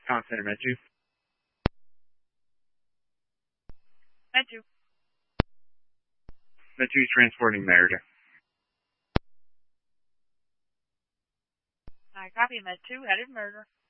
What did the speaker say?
Con Center, Med 2. Med 2. Med 2 transporting Merida. I copy Med 2, headed murder.